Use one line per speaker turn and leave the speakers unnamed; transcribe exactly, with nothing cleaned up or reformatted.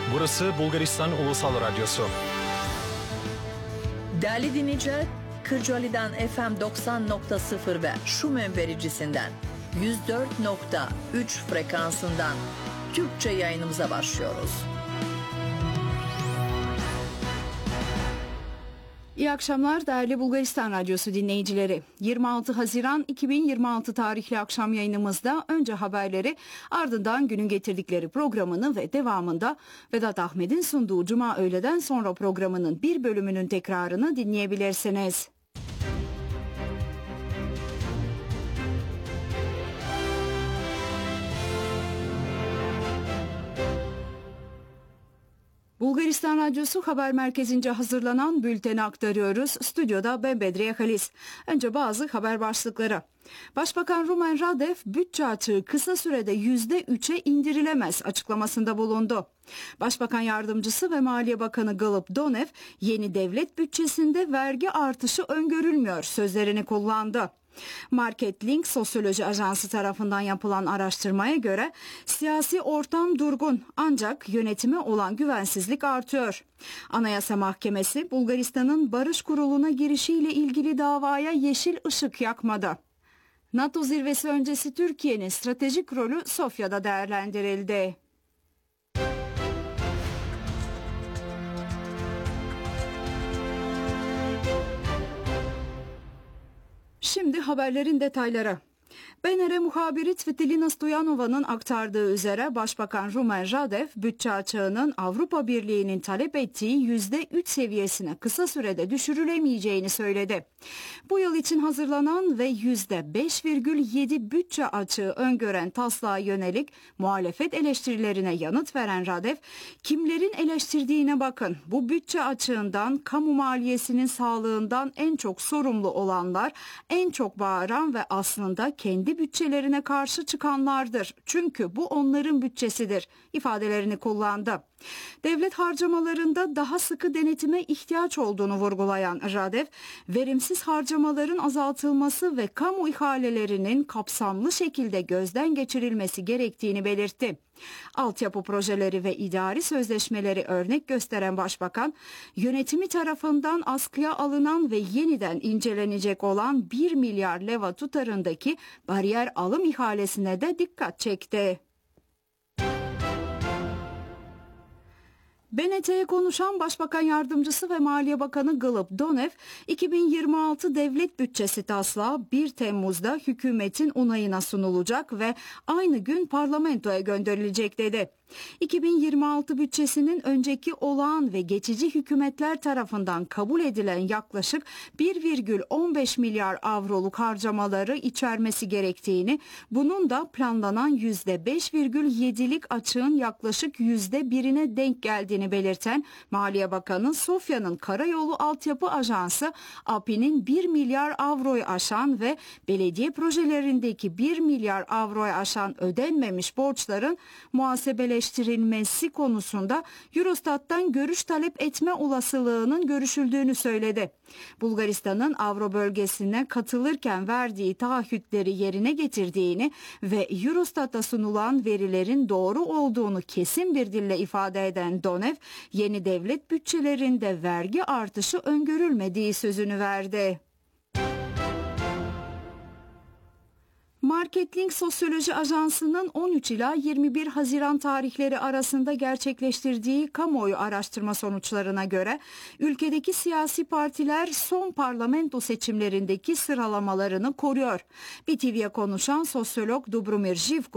Burası Bulgaristan Ulusal Radyosu.
Değerli dinleyiciler, Kırcaali'den F M doksan nokta sıfır ve Şumen vericisinden yüz dört nokta üç frekansından Türkçe yayınımıza başlıyoruz.
İyi akşamlar değerli Bulgaristan Radyosu dinleyicileri. yirmi altı Haziran iki bin yirmi altı tarihli akşam yayınımızda önce haberleri, ardından günün getirdikleri programını ve devamında Vedat Ahmet'in sunduğu Cuma öğleden sonra programının bir bölümünün tekrarını dinleyebilirsiniz. Bulgaristan Radyosu Haber Merkezi'nce hazırlanan bülteni aktarıyoruz. Stüdyoda ben Bedriye Halis. Önce bazı haber başlıkları. Başbakan Rumen Radev, bütçe açığı kısa sürede yüzde üçe indirilemez açıklamasında bulundu. Başbakan Yardımcısı ve Maliye Bakanı Galip Donev, yeni devlet bütçesinde vergi artışı öngörülmüyor sözlerini kullandı. Market Link Sosyoloji Ajansı tarafından yapılan araştırmaya göre siyasi ortam durgun ancak yönetime olan güvensizlik artıyor. Anayasa Mahkemesi Bulgaristan'ın Barış Kurulu'na girişiyle ilgili davaya yeşil ışık yakmadı. NATO zirvesi öncesi Türkiye'nin stratejik rolü Sofya'da değerlendirildi. Şimdi haberlerin detayları. B N R muhabiri Svetlana Stoyanova'nın aktardığı üzere Başbakan Rumen Radev, bütçe açığının Avrupa Birliği'nin talep ettiği yüzde üç seviyesine kısa sürede düşürülemeyeceğini söyledi. Bu yıl için hazırlanan ve yüzde beş virgül yedi bütçe açığı öngören taslağa yönelik muhalefet eleştirilerine yanıt veren Radev, kimlerin eleştirdiğine bakın, bu bütçe açığından, kamu maliyesinin sağlığından en çok sorumlu olanlar, en çok bağıran ve aslında kendi bütçelerine karşı çıkanlardır. Çünkü bu onların bütçesidir ifadelerini kullandı. Devlet harcamalarında daha sıkı denetime ihtiyaç olduğunu vurgulayan Radev, verimsiz harcamaların azaltılması ve kamu ihalelerinin kapsamlı şekilde gözden geçirilmesi gerektiğini belirtti. Altyapı projeleri ve idari sözleşmeleri örnek gösteren Başbakan, yönetimi tarafından askıya alınan ve yeniden incelenecek olan bir milyar leva tutarındaki bariyer alım ihalesine de dikkat çekti. B N T'ye konuşan Başbakan Yardımcısı ve Maliye Bakanı Galip Donev, iki bin yirmi altı devlet bütçesi taslağı bir Temmuz'da hükümetin onayına sunulacak ve aynı gün parlamentoya gönderilecek dedi. iki bin yirmi altı bütçesinin önceki olağan ve geçici hükümetler tarafından kabul edilen yaklaşık bir virgül on beş milyar avroluk harcamaları içermesi gerektiğini, bunun da planlanan yüzde beş virgül yedilik açığın yaklaşık yüzde birine denk geldiğini belirten Maliye Bakanı, Sofya'nın Karayolu Altyapı Ajansı A P İ'nin bir milyar avroyu aşan ve belediye projelerindeki bir milyar avroyu aşan ödenmemiş borçların muhasebeleştirilmesi konusunda Eurostat'tan görüş talep etme olasılığının görüşüldüğünü söyledi. Bulgaristan'ın Avro bölgesine katılırken verdiği taahhütleri yerine getirdiğini ve Eurostat'a sunulan verilerin doğru olduğunu kesin bir dille ifade eden Donev, yeni devlet bütçelerinde vergi artışı öngörülmediği sözünü verdi. Market Link Sosyoloji Ajansı'nın on üç ila yirmi bir Haziran tarihleri arasında gerçekleştirdiği kamuoyu araştırma sonuçlarına göre ülkedeki siyasi partiler son parlamento seçimlerindeki sıralamalarını koruyor. B T V'ye konuşan sosyolog Dobromir Živko,